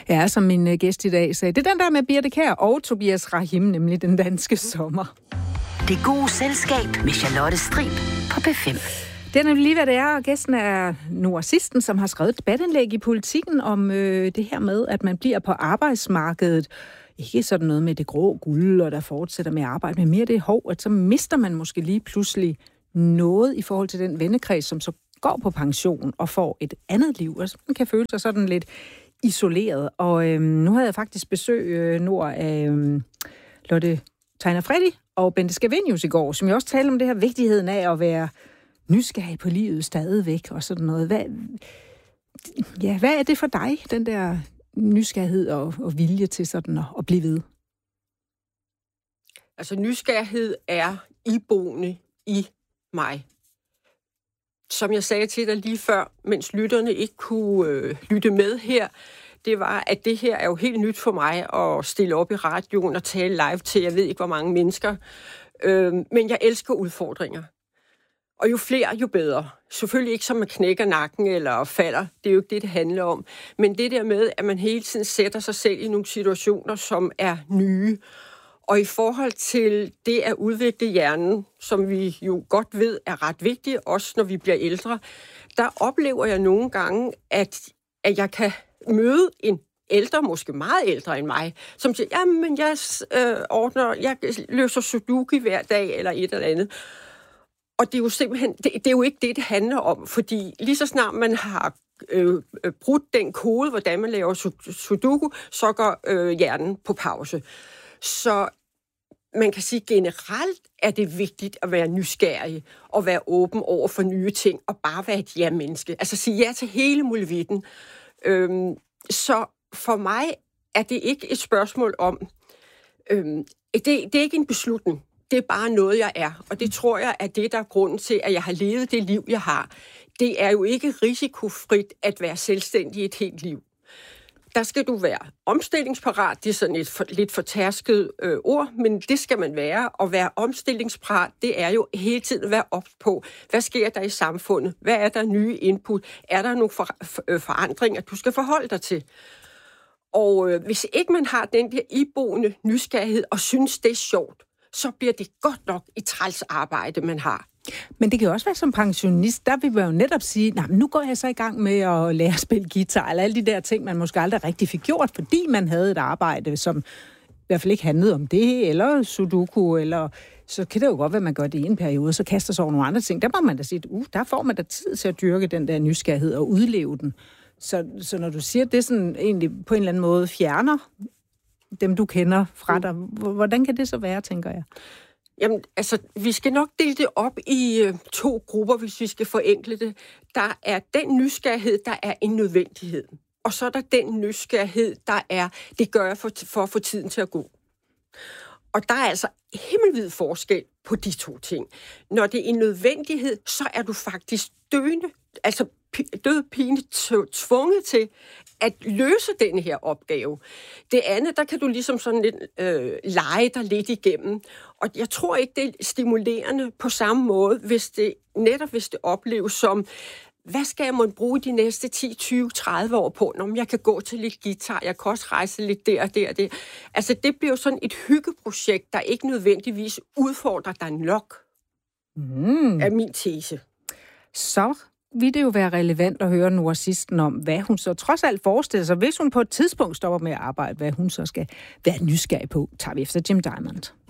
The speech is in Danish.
Ja, som min gæst i dag sagde, det er den der med Birthe Kjær og Tobias Rahim, nemlig Den danske sommer. Det gode selskab med Charlotte Strib på P5. Det er nemlig lige, hvad det er, og gæsten er Noah Sisten, som har skrevet et debatindlæg i Politikken om det her med, at man bliver på arbejdsmarkedet. Ikke sådan noget med det grå guld, og der fortsætter med at arbejde, men mere det hov, at så mister man måske lige pludselig noget i forhold til den vennekreds, som så går på pension og får et andet liv. Altså, man kan føle sig sådan lidt isoleret. Og nu havde jeg faktisk besøg, Noah, af Lotte Tegner Freddy og Bente Scavenius i går, som jo også talte om det her vigtigheden af at være nysgerrig på livet stadigvæk og sådan noget. Hvad er det for dig, den der nysgerrighed og vilje til sådan at blive ved? Altså nysgerrighed er iboende i mig. Som jeg sagde til dig lige før, mens lytterne ikke kunne lytte med her, det var, at det her er jo helt nyt for mig at stille op i radioen og tale live til, jeg ved ikke hvor mange mennesker. Men jeg elsker udfordringer. Og jo flere, jo bedre. Selvfølgelig ikke, som man knækker nakken eller falder. Det er jo ikke det, det handler om. Men det der med, at man hele tiden sætter sig selv i nogle situationer, som er nye. Og i forhold til det at udvikle hjernen, som vi jo godt ved er ret vigtigt, også når vi bliver ældre, der oplever jeg nogle gange, at jeg kan møde en ældre, måske meget ældre end mig, som siger, jamen jeg løser sudoku hver dag, eller et eller andet. Og det er jo simpelthen, det er jo ikke det handler om, fordi lige så snart man har brudt den kode, hvordan man laver sudoku, så går hjernen på pause. Så man kan sige, generelt er det vigtigt at være nysgerrig og være åben over for nye ting og bare være et ja-menneske. Altså sige ja til hele muligheden. Så for mig er det ikke et spørgsmål om, det er ikke en beslutning. Det er bare noget, jeg er. Og det tror jeg er det, der er grunden til, at jeg har levet det liv, jeg har. Det er jo ikke risikofrit at være selvstændig et helt liv. Der skal du være omstillingsparat. Det er sådan et lidt fortærsket ord, men det skal man være. Og være omstillingsparat, det er jo hele tiden at være ops på. Hvad sker der i samfundet? Hvad er der nye input? Er der nogle forandringer, du skal forholde dig til? Og hvis ikke man har den der iboende nysgerrighed og synes, det er sjovt, så bliver det godt nok et træls arbejde, man har. Men det kan jo også være som pensionist, der vil man jo netop sige, nu går jeg så i gang med at lære at spille guitar, eller alle de der ting, man måske aldrig rigtig fik gjort, fordi man havde et arbejde, som i hvert fald ikke handlede om det, eller sudoku, eller så kan det jo godt være, at man gør det i en periode, så kaster sig over nogle andre ting. Der må man da sige, der får man da tid til at dyrke den der nysgerrighed og udleve den. Så når du siger, at det sådan egentlig på en eller anden måde fjerner dem, du kender fra dig, hvordan kan det så være, tænker jeg? Jamen, altså, vi skal nok dele det op i 2 grupper, hvis vi skal forenkle det. Der er den nysgerrighed, der er en nødvendighed. Og så er der den nysgerrighed, der er, det gør jeg for at få tiden til at gå. Og der er altså himmelvid forskel på de 2 ting. Når det er en nødvendighed, så er du faktisk dødpine tvunget til at løse den her opgave. Det andet, der kan du ligesom sådan lidt lege dig lidt igennem. Og jeg tror ikke, det er stimulerende på samme måde, hvis det opleves som, hvad skal jeg måtte bruge de næste 10, 20, 30 år på? Når jeg kan gå til lidt guitar, jeg kan også rejse lidt der og der og det. Altså, det bliver jo sådan et hyggeprojekt, der ikke nødvendigvis udfordrer dig nok, er min tese. Så vil det jo være relevant at høre Noah Sisten om, hvad hun så trods alt forestiller sig, hvis hun på et tidspunkt stopper med at arbejde, hvad hun så skal være nysgerrig på, tager vi efter Jim Diamond.